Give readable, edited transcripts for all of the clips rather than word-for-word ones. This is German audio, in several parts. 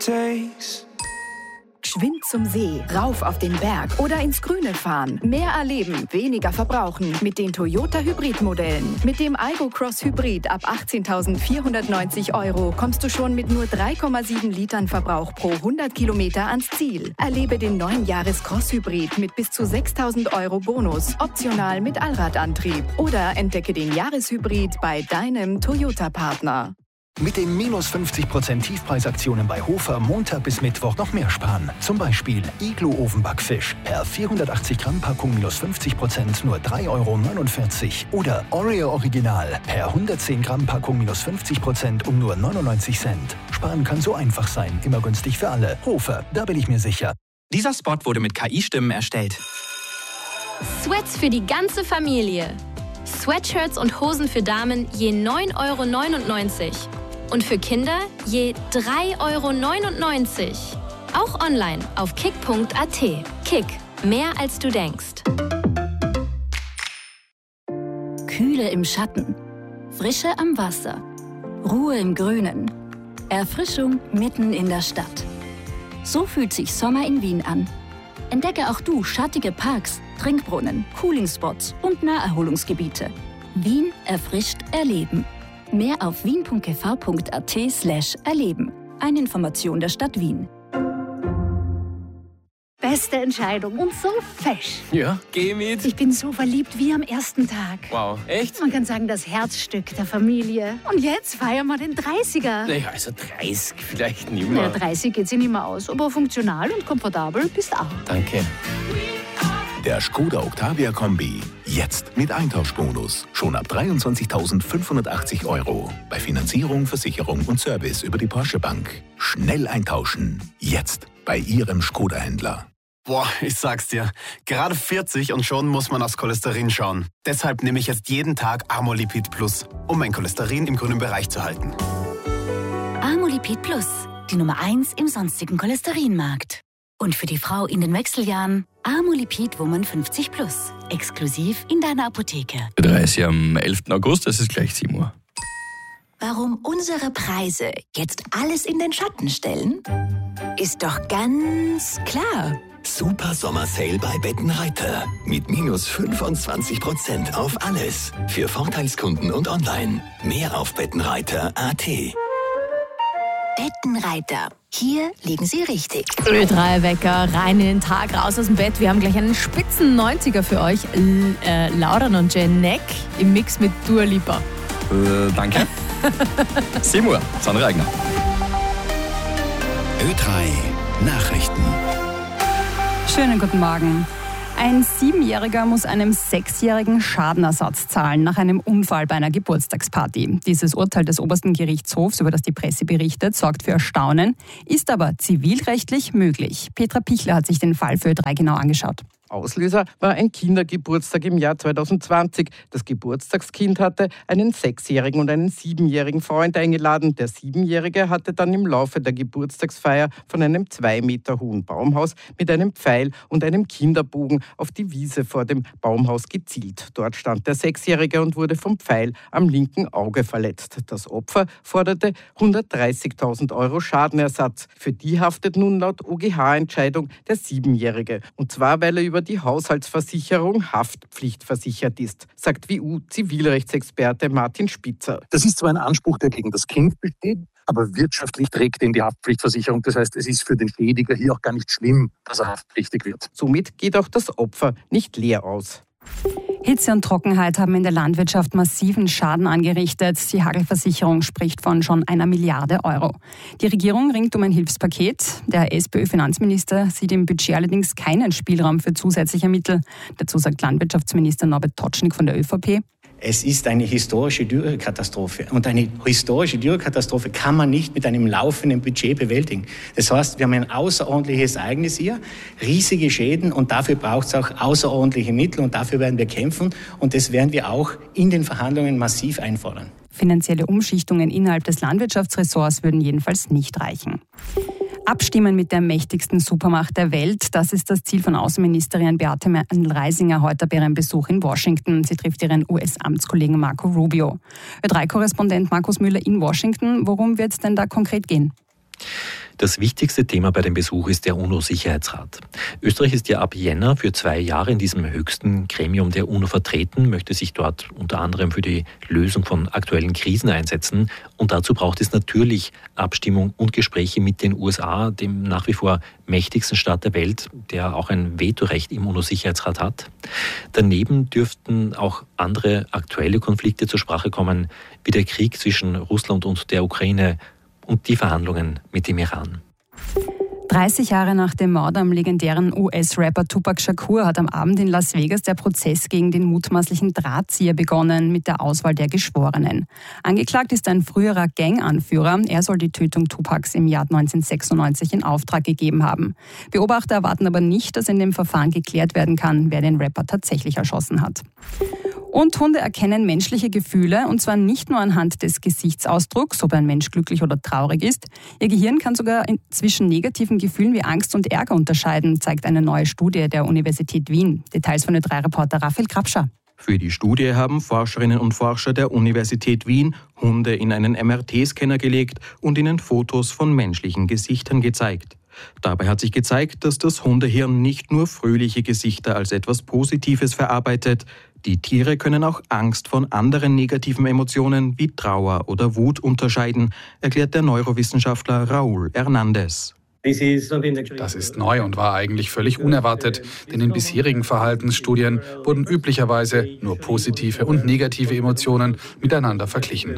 takes. Geschwind zum See, rauf auf den Berg oder ins Grüne fahren. Mehr erleben, weniger verbrauchen mit den Toyota Hybrid-Modellen. Mit dem Aygo Cross Hybrid ab 18.490 € kommst du schon mit nur 3,7 Litern Verbrauch pro 100 Kilometer ans Ziel. Erlebe den neuen Jahres-Cross Hybrid mit bis zu 6.000 € Bonus, optional mit Allradantrieb. Oder entdecke den Jahreshybrid bei deinem Toyota-Partner. Mit den minus 50% Tiefpreisaktionen bei Hofer Montag bis Mittwoch noch mehr sparen. Zum Beispiel Iglo-Ofenbackfisch per 480 Gramm Packung minus 50% nur 3,49 € oder Oreo Original per 110 Gramm Packung minus 50% um nur 99 Cent. Sparen kann so einfach sein, immer günstig für alle. Hofer, da bin ich mir sicher. Dieser Spot wurde mit KI-Stimmen erstellt. Sweats für die ganze Familie. Sweatshirts und Hosen für Damen je 9,99 € und für Kinder je 3,99 €. Auch online auf kick.at. Kick, mehr als du denkst. Kühle im Schatten, Frische am Wasser, Ruhe im Grünen, Erfrischung mitten in der Stadt. So fühlt sich Sommer in Wien an. Entdecke auch du schattige Parks, Trinkbrunnen, Coolingspots und Naherholungsgebiete. Wien erfrischt erleben. Mehr auf wien.gv.at/erleben. Eine Information der Stadt Wien. Beste Entscheidung und so fesch. Ja, geh mit. Ich bin so verliebt wie am ersten Tag. Wow, echt? Man kann sagen, das Herzstück der Familie. Und jetzt feiern wir den 30er. Naja, also 30 vielleicht nicht Na, mehr. 30 geht sich nicht mehr aus, aber funktional und komfortabel bist auch. Danke. Der Skoda Octavia Kombi. Jetzt mit Eintauschbonus. Schon ab 23.580 €. Bei Finanzierung, Versicherung und Service über die Porsche Bank. Schnell eintauschen. Jetzt bei Ihrem Skoda-Händler. Boah, ich sag's dir. Gerade 40 und schon muss man aufs Cholesterin schauen. Deshalb nehme ich jetzt jeden Tag Amolipid Plus, um mein Cholesterin im grünen Bereich zu halten. Amolipid Plus, die Nummer 1 im sonstigen Cholesterinmarkt. Und für die Frau in den Wechseljahren Amolipid Woman 50 Plus. Exklusiv in deiner Apotheke. 30 am 11. August, es ist gleich 7 Uhr. Warum unsere Preise jetzt alles in den Schatten stellen? Ist doch ganz klar. Super Sommer-Sale bei Bettenreiter. Mit minus 25% auf alles. Für Vorteilskunden und online. Mehr auf bettenreiter.at. Bettenreiter. Hier liegen Sie richtig. Ö3-Wecker, rein in den Tag, raus aus dem Bett. Wir haben gleich einen spitzen 90er für euch. Lauren und Janek im Mix mit Dua Lipa. Danke. 7 Uhr, Sandra Eigner. Ö3 Nachrichten. Schönen guten Morgen. Ein 7-Jähriger muss einem 6-Jährigen Schadenersatz zahlen nach einem Unfall bei einer Geburtstagsparty. Dieses Urteil des obersten Gerichtshofs, über das die Presse berichtet, sorgt für Erstaunen, ist aber zivilrechtlich möglich. Petra Pichler hat sich den Fall für Ö3 genau angeschaut. Auslöser war ein Kindergeburtstag im Jahr 2020. Das Geburtstagskind hatte einen 6-jährigen und einen 7-jährigen Freund eingeladen. Der 7-jährige hatte dann im Laufe der Geburtstagsfeier von einem 2 Meter hohen Baumhaus mit einem Pfeil und einem Kinderbogen auf die Wiese vor dem Baumhaus gezielt. Dort stand der 6-jährige und wurde vom Pfeil am linken Auge verletzt. Das Opfer forderte 130.000 € Schadenersatz. Für die haftet nun laut OGH-Entscheidung der 7-jährige. Und zwar, weil er über die Haushaltsversicherung haftpflichtversichert ist, sagt WU-Zivilrechtsexperte Martin Spitzer. Das ist zwar ein Anspruch, der gegen das Kind besteht, aber wirtschaftlich trägt ihn die Haftpflichtversicherung. Das heißt, es ist für den Schädiger hier auch gar nicht schlimm, dass er haftpflichtig wird. Somit geht auch das Opfer nicht leer aus. Hitze und Trockenheit haben in der Landwirtschaft massiven Schaden angerichtet. Die Hagelversicherung spricht von schon 1 Milliarde €. Die Regierung ringt um ein Hilfspaket. Der SPÖ-Finanzminister sieht im Budget allerdings keinen Spielraum für zusätzliche Mittel. Dazu sagt Landwirtschaftsminister Norbert Totschnig von der ÖVP. Es ist eine historische Dürrekatastrophe. Und eine historische Dürrekatastrophe kann man nicht mit einem laufenden Budget bewältigen. Das heißt, wir haben ein außerordentliches Ereignis hier, riesige Schäden und dafür braucht es auch außerordentliche Mittel und dafür werden wir kämpfen und das werden wir auch in den Verhandlungen massiv einfordern. Finanzielle Umschichtungen innerhalb des Landwirtschaftsressorts würden jedenfalls nicht reichen. Abstimmen mit der mächtigsten Supermacht der Welt, das ist das Ziel von Außenministerin Beate Mandl-Reisinger heute bei ihrem Besuch in Washington. Sie trifft ihren US-Amtskollegen Marco Rubio. Ö3-Korrespondent Markus Müller in Washington. Worum wird es denn da konkret gehen? Das wichtigste Thema bei dem Besuch ist der UNO-Sicherheitsrat. Österreich ist ja ab Jänner für 2 Jahre in diesem höchsten Gremium der UNO vertreten, möchte sich dort unter anderem für die Lösung von aktuellen Krisen einsetzen. Und dazu braucht es natürlich Abstimmung und Gespräche mit den USA, dem nach wie vor mächtigsten Staat der Welt, der auch ein Vetorecht im UNO-Sicherheitsrat hat. Daneben dürften auch andere aktuelle Konflikte zur Sprache kommen, wie der Krieg zwischen Russland und der Ukraine und die Verhandlungen mit dem Iran. 30 Jahre nach dem Mord am legendären US-Rapper Tupac Shakur hat am Abend in Las Vegas der Prozess gegen den mutmaßlichen Drahtzieher begonnen mit der Auswahl der Geschworenen. Angeklagt ist ein früherer Ganganführer. Er soll die Tötung Tupacs im Jahr 1996 in Auftrag gegeben haben. Beobachter erwarten aber nicht, dass in dem Verfahren geklärt werden kann, wer den Rapper tatsächlich erschossen hat. Und Hunde erkennen menschliche Gefühle, und zwar nicht nur anhand des Gesichtsausdrucks, ob ein Mensch glücklich oder traurig ist. Ihr Gehirn kann sogar zwischen negativen Gefühlen wie Angst und Ärger unterscheiden, zeigt eine neue Studie der Universität Wien. Details von Ö3-Reporter Raphael Krapscher. Für die Studie haben Forscherinnen und Forscher der Universität Wien Hunde in einen MRT-Scanner gelegt und ihnen Fotos von menschlichen Gesichtern gezeigt. Dabei hat sich gezeigt, dass das Hundehirn nicht nur fröhliche Gesichter als etwas Positives verarbeitet. Die Tiere können auch Angst von anderen negativen Emotionen wie Trauer oder Wut unterscheiden, erklärt der Neurowissenschaftler Raúl Hernández. Das ist neu und war eigentlich völlig unerwartet, denn in bisherigen Verhaltensstudien wurden üblicherweise nur positive und negative Emotionen miteinander verglichen.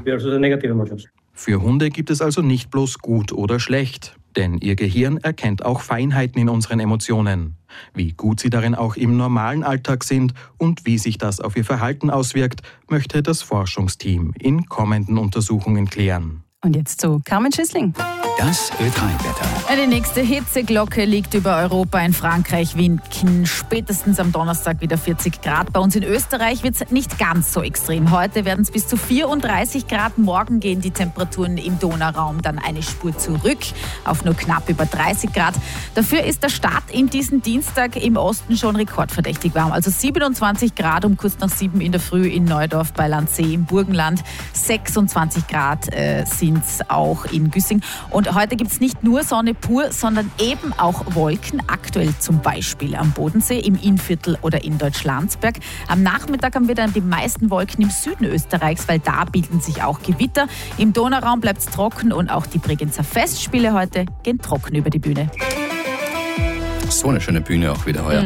Für Hunde gibt es also nicht bloß gut oder schlecht, denn ihr Gehirn erkennt auch Feinheiten in unseren Emotionen. Wie gut sie darin auch im normalen Alltag sind und wie sich das auf ihr Verhalten auswirkt, möchte das Forschungsteam in kommenden Untersuchungen klären. Und jetzt zu Carmen Schissling. Das Ö3-Wetter. Die nächste Hitzeglocke liegt über Europa. In Frankreich, Wien, spätestens am Donnerstag wieder 40 Grad. Bei uns in Österreich wird es nicht ganz so extrem. Heute werden es bis zu 34 Grad. Morgen gehen die Temperaturen im Donauraum dann eine Spur zurück auf nur knapp über 30 Grad. Dafür ist der Start in diesen Dienstag im Osten schon rekordverdächtig warm. Also 27 Grad um kurz nach 7 in der Früh in Neudorf bei Landsee im Burgenland. 26 Grad sind es auch in Güssing. Und heute gibt es nicht nur Sonne pur, sondern eben auch Wolken, aktuell zum Beispiel am Bodensee, im Innviertel oder in Deutschlandsberg. Am Nachmittag haben wir dann die meisten Wolken im Süden Österreichs, weil da bilden sich auch Gewitter. Im Donauraum bleibt es trocken und auch die Bregenzer Festspiele heute gehen trocken über die Bühne. So eine schöne Bühne auch wieder heuer.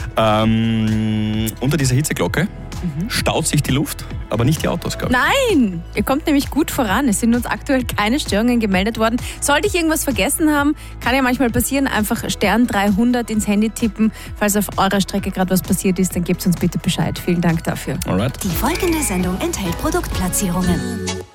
Unter dieser Hitzeglocke staut sich die Luft, aber nicht die Autos, glaube ich. Nein, ihr kommt nämlich gut voran. Es sind uns aktuell keine Störungen gemeldet worden. Sollte ich irgendwas vergessen haben, kann ja manchmal passieren, einfach Stern 300 ins Handy tippen. Falls auf eurer Strecke gerade was passiert ist, dann gebt uns bitte Bescheid. Vielen Dank dafür. Alright. Die folgende Sendung enthält Produktplatzierungen.